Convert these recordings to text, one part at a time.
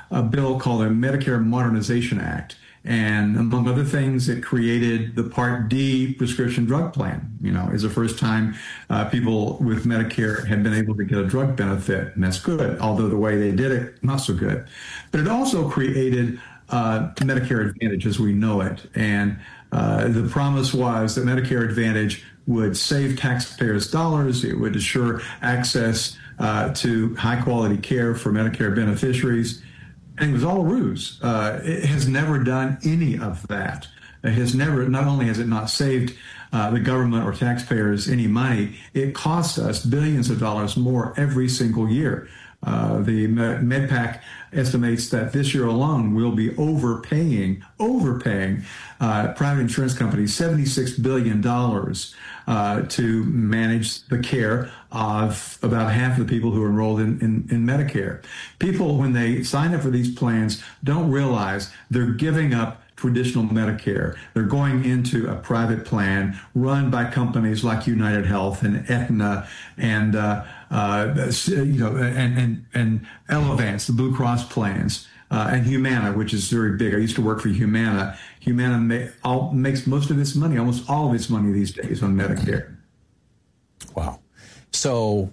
a bill called the Medicare Modernization Act. And among other things, it created the Part D prescription drug plan. Is the first time people with Medicare had been able to get a drug benefit, and that's good. Although the way they did it, not so good. But it also created Medicare Advantage as we know it. And the promise was that Medicare Advantage would save taxpayers dollars. It would assure access to high quality care for Medicare beneficiaries. And it was all a ruse. It has never done any of that. It has never, not only has it not saved the government or taxpayers any money, it costs us billions of dollars more every single year. The MedPAC estimates that this year alone we'll be overpaying private insurance companies $76 billion to manage the care of about half of the people who are enrolled in Medicare. People, when they sign up for these plans, don't realize they're giving up traditional Medicare. They're going into a private plan run by companies like United Health and Aetna and and Elevance, the Blue Cross plans, and Humana, which is very big. I used to work for Humana. Humana makes most of its money, almost all of its money these days on Medicare. Wow. So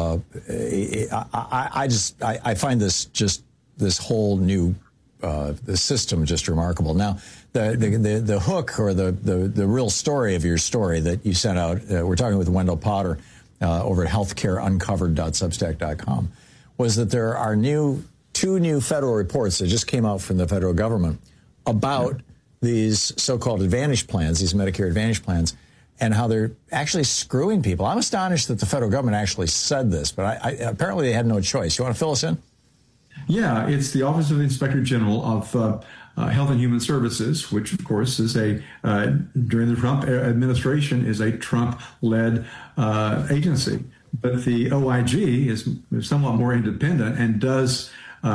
I find this whole new the system just remarkable. Now, the hook or the real story of your story that you sent out, we're talking with Wendell Potter over at healthcareuncovered.substack.com, was that there are two new federal reports that just came out from the federal government about these so-called Advantage plans, these Medicare Advantage plans, and how they're actually screwing people. I'm astonished that the federal government actually said this, but apparently they had no choice. You want to fill us in? Yeah, it's the Office of the Inspector General of Health and Human Services, which, of course, is during the Trump administration, is a Trump-led agency. But the OIG is somewhat more independent and does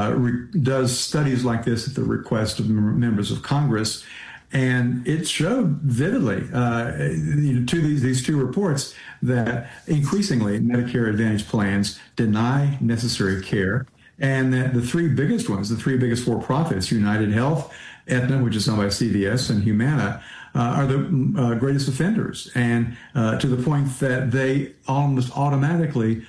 studies like this at the request of members of Congress. And it showed vividly to these two reports that increasingly Medicare Advantage plans deny necessary care. And that the three biggest ones, the three biggest for-profits, United Health, Aetna, which is owned by CVS, and Humana, are the greatest offenders. And to the point that they almost automatically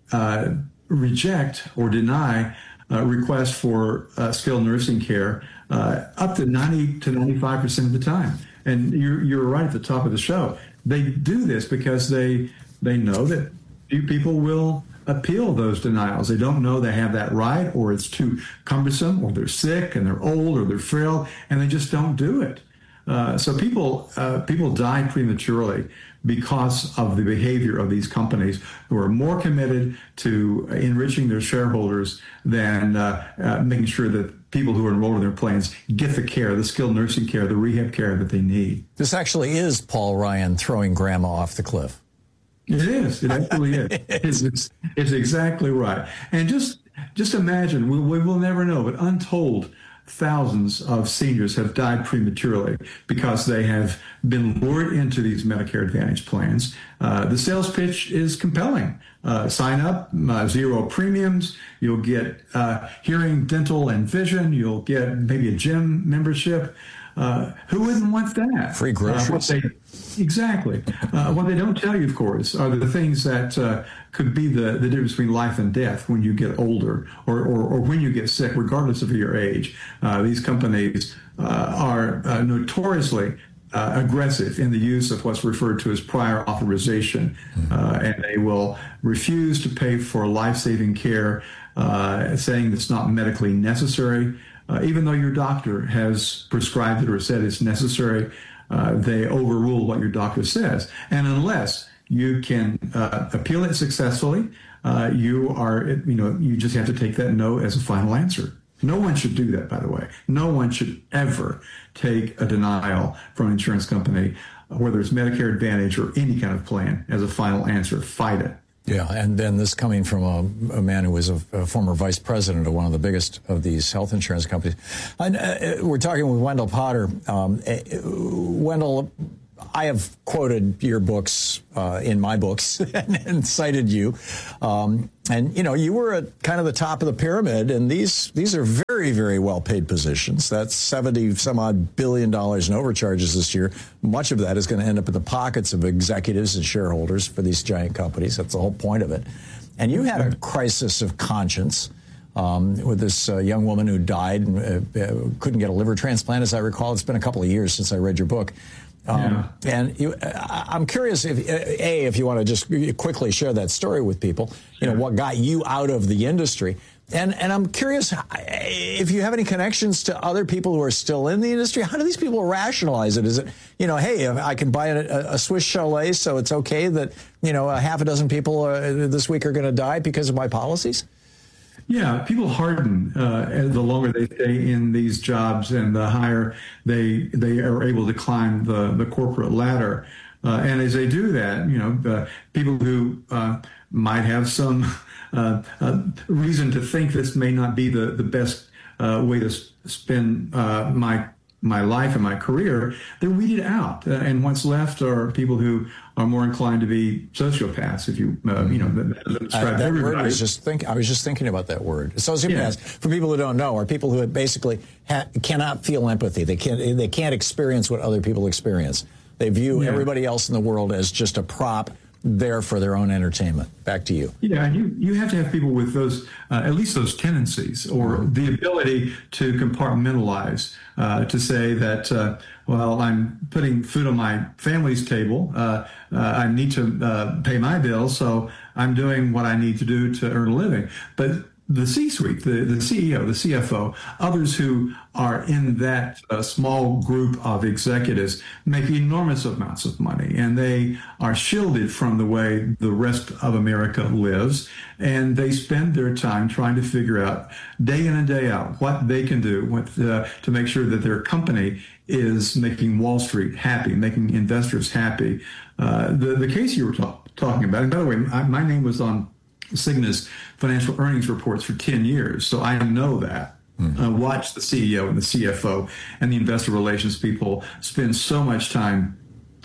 reject or deny requests for skilled nursing care up to 90 to 95% of the time. And you're right at the top of the show. They do this because they know that few people will appeal those denials. They don't know they have that right, or it's too cumbersome, or they're sick and they're old or they're frail, and they just don't do it. So people die prematurely because of the behavior of these companies who are more committed to enriching their shareholders than making sure that people who are enrolled in their plans get the care, the skilled nursing care, the rehab care that they need. This actually is Paul Ryan throwing grandma off the cliff. It is. It actually is. It's exactly right. And just imagine, we will never know, but untold thousands of seniors have died prematurely because they have been lured into these Medicare Advantage plans. The sales pitch is compelling. Sign up, zero premiums. You'll get hearing, dental, and vision. You'll get maybe a gym membership. Who wouldn't want that? Free groceries. Exactly. What they don't tell you, of course, are the things that could be the difference between life and death when you get older or when you get sick, regardless of your age. These companies are notoriously aggressive in the use of what's referred to as prior authorization, and they will refuse to pay for life-saving care, saying it's not medically necessary. Even though your doctor has prescribed it or said it's necessary, they overrule what your doctor says. And unless you can appeal it successfully, you just have to take that no as a final answer. No one should do that, by the way. No one should ever take a denial from an insurance company, whether it's Medicare Advantage or any kind of plan, as a final answer. Fight it. Yeah, and then this coming from a man who was a former vice president of one of the biggest of these health insurance companies. And, we're talking with Wendell Potter. Wendell, I have quoted your books in my books and cited you. And, you were at kind of the top of the pyramid, and these are very very, very well-paid positions. That's $70-some-odd billion in overcharges this year. Much of that is going to end up in the pockets of executives and shareholders for these giant companies. That's the whole point of it. And you had a crisis of conscience with this young woman who died and couldn't get a liver transplant, as I recall. It's been a couple of years since I read your book. And I'm curious if you want to just quickly share that story with people, what got you out of the industry. And I'm curious if you have any connections to other people who are still in the industry. How do these people rationalize it? Is it, hey, I can buy a Swiss Chalet, so it's okay that, a half a dozen people this week are going to die because of my policies? Yeah, people harden the longer they stay in these jobs and the higher they are able to climb the corporate ladder. And as they do that, people who might have some reason to think this may not be the best way to spend my life and my career, they're weeded out. And what's left are people who are more inclined to be sociopaths, if you, describe that word, I was just thinking about that word. Sociopaths, for people who don't know, are people who basically cannot feel empathy. They can't experience what other people experience. They view everybody else in the world as just a prop there for their own entertainment. Back to you. Yeah, and you have to have people with those, at least those tendencies, or the ability to compartmentalize, to say that, well, I'm putting food on my family's table. I need to pay my bills, so I'm doing what I need to do to earn a living. But the C-suite, the CEO, the CFO, others who are in that small group of executives make enormous amounts of money, and they are shielded from the way the rest of America lives, and they spend their time trying to figure out day in and day out what they can do to make sure that their company is making Wall Street happy, making investors happy. The case you were talking about, and by the way, my name was on Cigna's financial earnings reports for 10 years, so I know that. Watch the CEO and the CFO and the investor relations people spend so much time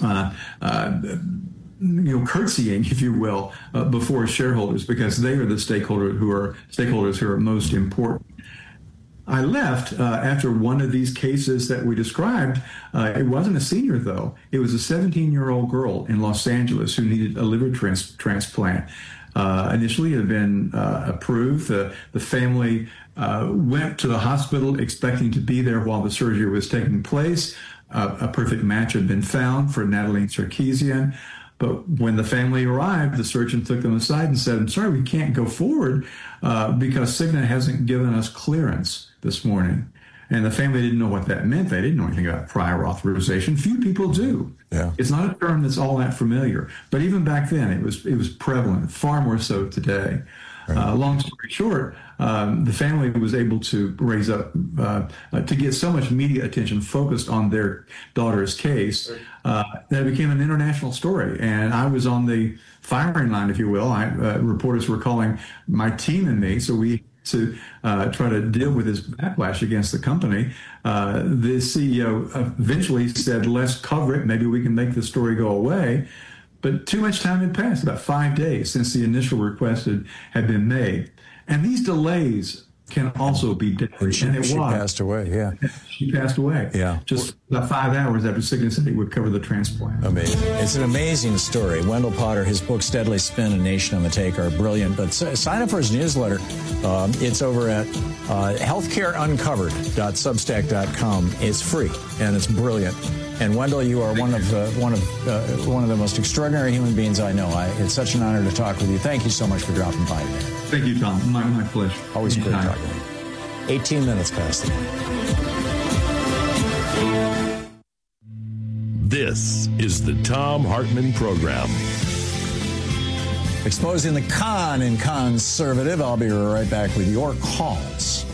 curtsying, if you will, before shareholders, because they are the stakeholders who are most important. I left after one of these cases that we described. It wasn't a senior, though. It was a 17-year-old girl in Los Angeles who needed a liver transplant. Initially, it had been approved. The family went to the hospital expecting to be there while the surgery was taking place. A perfect match had been found for Natalie Sarkeesian. But when the family arrived, the surgeon took them aside and said, "I'm sorry, we can't go forward because Cigna hasn't given us clearance this morning." And the family didn't know what that meant. They didn't know anything about prior authorization. Few people do. Yeah. It's not a term that's all that familiar. But even back then, it was prevalent, far more so today. Right. Long story short, the family was able to raise up, to get so much media attention focused on their daughter's case, that it became an international story. And I was on the firing line, if you will. Reporters were calling my team and me, so we to try to deal with this backlash against the company. The CEO eventually said, "Let's cover it. Maybe we can make the story go away." But too much time had passed, about 5 days since the initial request had been made. And these delays can also be deadly. She passed away, yeah. She passed away. Yeah. Just about 5 hours after Cigna said he would cover the transplant. Amazing. It's an amazing story. Wendell Potter, his books Deadly Spin and Nation on the Take are brilliant. But sign up for his newsletter. It's over at healthcareuncovered.substack.com. It's free and it's brilliant. And Wendell, you are one of the most extraordinary human beings I know. It's such an honor to talk with you. Thank you so much for dropping by today. Thank you, Tom. My pleasure. Always great talking to you. 18 minutes past the hour. This is the Thom Hartmann Program. Exposing the con in conservative. I'll be right back with your calls.